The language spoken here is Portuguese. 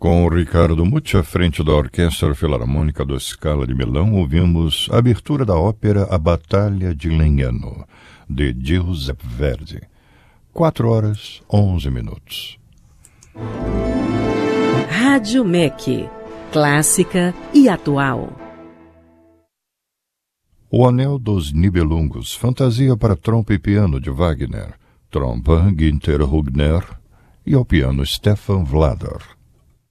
Com Ricardo Mucci à frente da Orquestra Filarmônica do Scala de Milão, ouvimos a abertura da ópera A Batalha de Legnano, de Giuseppe Verdi. 4h11. Rádio MEC, clássica e atual. O Anel dos Nibelungos, fantasia para trompa e piano de Wagner, trompa Günther Hübner e ao piano Stefan Vlader.